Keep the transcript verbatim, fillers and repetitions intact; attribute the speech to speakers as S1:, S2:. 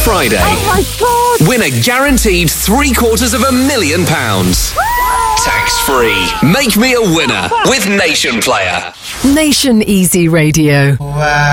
S1: Friday.
S2: Oh my God!
S1: Win a guaranteed three quarters of a million pounds. Tax-free. Make me a winner with Nation Player.
S3: Nation Easy Radio.
S4: Wow.